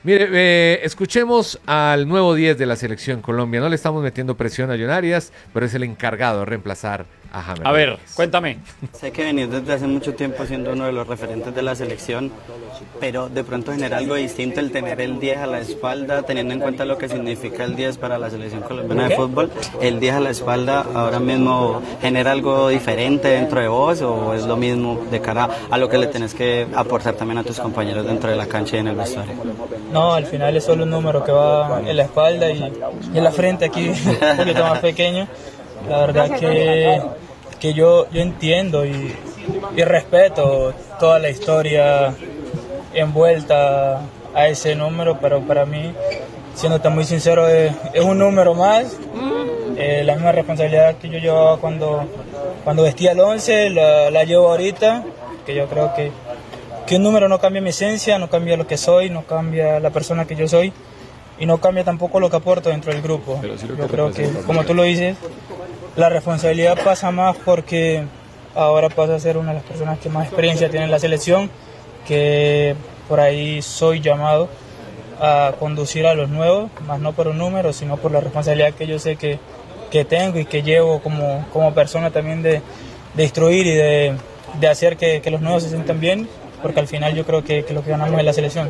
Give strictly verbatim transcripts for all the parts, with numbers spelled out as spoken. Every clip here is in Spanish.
Mire, eh, escuchemos al nuevo diez de la selección Colombia. No le estamos metiendo presión a John Arias, pero es el encargado de reemplazar a James. A ver, Rodríguez. cuéntame. Sé que venís desde hace mucho tiempo siendo uno de los referentes de la selección, pero de pronto genera algo distinto el tener el diez a la espalda, teniendo en cuenta lo que significa el diez para la selección colombiana de fútbol. ¿El diez a la espalda ahora mismo genera algo diferente dentro de vos o es lo mismo de cara a lo que le tenés que aportar también a tus compañeros dentro de la cancha y en el vestuario? No, al final es solo un número que va en la espalda y, y en la frente aquí un poquito más pequeño. La verdad que, que yo, yo entiendo y, y respeto toda la historia envuelta a ese número, pero para mí, siéndote muy sincero, es, es un número más. Eh, la misma responsabilidad que yo llevaba cuando, cuando vestía el once, la, la llevo ahorita, que yo creo que, que un número no cambia mi esencia, no cambia lo que soy, no cambia la persona que yo soy y no cambia tampoco lo que aporto dentro del grupo. Sí, yo creo que, como tú lo dices, la responsabilidad pasa más porque ahora paso a ser una de las personas que más experiencia tiene en la selección, que por ahí soy llamado a conducir a los nuevos, más no por un número, sino por la responsabilidad que yo sé que, que tengo y que llevo como, como persona también de, de instruir y de, de hacer que, que los nuevos se sientan bien, porque al final yo creo que, que lo que ganamos es la selección.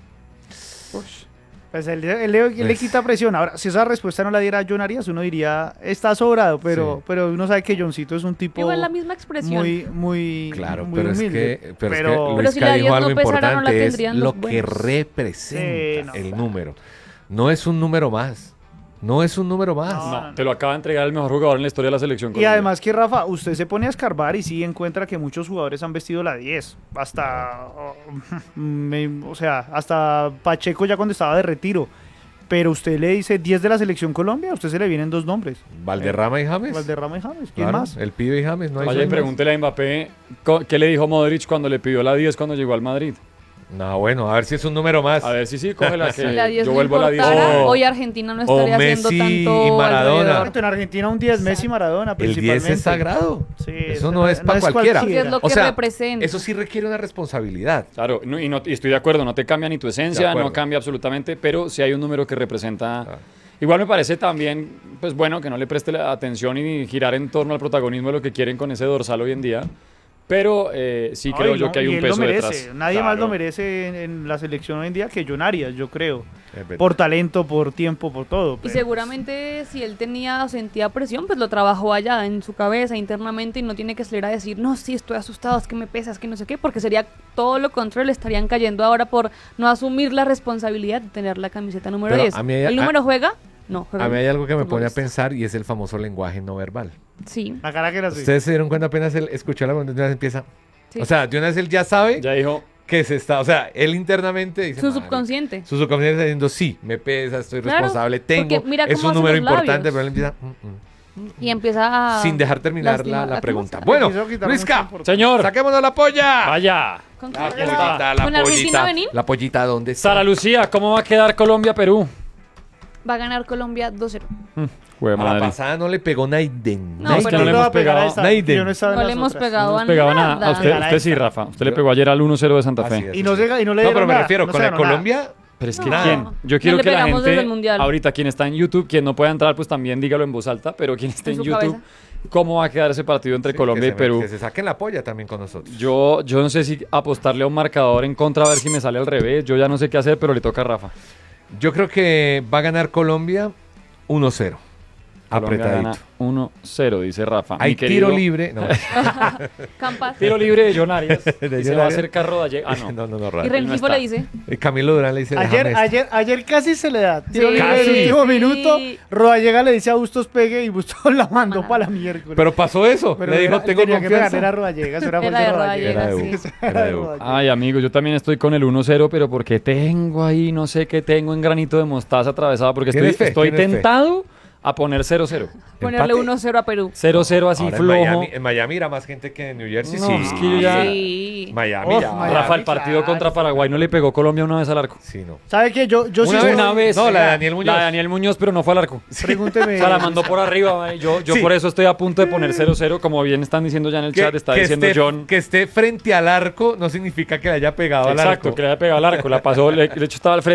Pues él, él le, él le quita presión. Ahora, si esa respuesta no la diera John Arias, uno diría, está sobrado, pero, sí. pero uno sabe que Johncito es un tipo igual la misma expresión. muy, muy, claro, muy pero humilde. Es que, pero, pero, es que pero si Luisca la dijo diez algo no pesara, no la importante, es tendrían lo los que buenos. representa Sí, no. el número. No es un número más. No es un número más. No, no, te lo acaba de entregar el mejor jugador en la historia de la selección Y Colombia. además que, Rafa, usted se pone a escarbar y sí encuentra que muchos jugadores han vestido la diez. Hasta, oh, me, o sea, hasta Pacheco ya cuando estaba de retiro. Pero usted le dice diez de la selección Colombia, a usted se le vienen dos nombres. Valderrama y James. Valderrama y James, ¿quién Claro, más? El pibe y James, no hay Vaya y más. pregúntele a Mbappé co- qué le dijo Modric cuando le pidió la diez cuando llegó al Madrid. No, bueno, a ver si es un número más. A ver, sí, sí, cógela que Si la diez yo no vuelvo a la diez. importara, Oh. hoy Argentina no O estaría haciendo Messi tanto y Maradona. alrededor. En Argentina un diez, Messi, Maradona, El principalmente. diez es sagrado. Sí, eso ese no es para cualquiera. Porque es lo que O sea, representa. eso sí requiere una responsabilidad. Claro, no, y, no, y estoy de acuerdo, no te cambia ni tu De esencia, acuerdo. no cambia absolutamente, pero sí hay un número que representa... Ah. Igual me parece también, pues bueno, que no le preste la atención y girar en torno al protagonismo de lo que quieren con ese dorsal hoy en día. Pero eh, sí creo Ay, yo no, que hay y un él peso lo merece. detrás. Nadie más Claro. lo merece en, en la selección hoy en día que John Arias, yo creo. Es verdad. Por talento, por tiempo, por todo. Y pero- seguramente si él tenía o sentía presión, pues lo trabajó allá en su cabeza internamente y no tiene que salir a decir, no, sí, estoy asustado, es que me pesas, que no sé qué, porque sería todo lo contrario, le estarían cayendo ahora por no asumir la responsabilidad de tener la camiseta número Pero diez. a mí- ¿El a- número juega? No, juega. A mí hay algo que me pone a futbolista. pensar y es el famoso lenguaje no verbal. Sí, La cara que era así. Ustedes se dieron cuenta apenas él escuchó la cuando de una vez empieza. sí. O sea, de una vez él ya sabe Ya dijo, que se está, o sea, él internamente dice. su "Madre". subconsciente. Su subconsciente está diciendo, sí, me pesa, estoy Claro, responsable, tengo, porque mira es cómo un hace número los importante, labios. pero él empieza mm, mm, Y empieza a... sin dejar terminar lastimar la, la la pregunta. atmósfera. Bueno, Quiso quitar Luisca, mucha importancia. señor, saquémonos la polla. vaya. ¿Con La quién? pollita, la ¿Con Argentina pollita. venir? La pollita, ¿dónde está? Sara Lucía, ¿cómo va a quedar Colombia-Perú? Va a ganar Colombia dos cero. Jue A la madre. pasada no le pegó Naiden. No, es que pero no le le hemos va a pegar a pegado. esta, Naiden. yo no estaba en No las le hemos otras. pegado No a nos pegaba nada. nada. A usted, usted sí, Rafa. Usted le pegó ayer al uno cero de Santa Así Fe. es. Y no, se, y no le No, dieron pero me nada, refiero, no con se la ganó nada. Colombia, Pero es que No. quién. Yo quiero le que la pegamos desde el gente, Mundial. ahorita quien está en YouTube, quien no pueda entrar, pues también dígalo en voz alta, pero quien esté En en, su YouTube, cabeza. ¿cómo va a quedar ese partido entre sí, Colombia que y se- Perú? Que se saquen la polla también con nosotros. Yo, yo no sé si apostarle a un marcador en contra a ver si me sale al revés. Yo ya no sé qué hacer, pero le toca a Rafa. Yo creo que va a ganar Colombia uno cero. Colombia Apretadito. gana uno cero, dice Rafa. Hay Mi tiro querido- libre. No, Campas. Tiro libre de John Arias. De y se John va a Arias. acercar Rodallega. Ah, no. no, no, no, Y raro. Rengifo está. le dice. Eh, Camilo Durán le dice, Ayer, déjame ayer, ayer casi se le da. Tiro Sí. libre en el Casi. último Sí. minuto. Rodallega le dice a Bustos pegue y Bustos la mandó Manada. para la miércoles. Pero pasó eso. Pero le dijo, era- tengo tenía que pegar, confianza. era Rodallega, eso era, Era gol de de Rodallega, Era de sí. U. Era de U. Ay, amigo, yo también estoy con el uno cero, pero porque tengo ahí, no sé qué tengo en granito de mostaza atravesado, porque estoy, ¿Tienes fe? estoy ¿Tienes fe? tentado a poner cero cero. Ponerle Empate. uno cero a Perú. cero cero así Ahora en flojo. Miami, en Miami irá más gente que en New Jersey. No, sí. es que yo ya- Sí. Miami Oh, ya. Miami. Rafa, el partido claro. contra Paraguay no le pegó Colombia una vez al arco. Sí, no. ¿Sabe qué? Yo, yo sí Una soy- vez. Una vez. No, la de Daniel Muñoz. La de Daniel Muñoz, pero no fue al arco. Pregúnteme. O sea, la mandó por arriba, man. Yo, yo Sí. por eso estoy a punto de poner cero cero, como bien están diciendo ya en el chat, está diciendo esté, John. que esté frente al arco no significa que le haya pegado al Exacto, arco. que le haya pegado al arco. La pasó, le, de hecho estaba al frente